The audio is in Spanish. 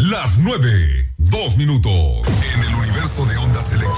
Las 9, 2 minutos. En el universo de Onda Selecta.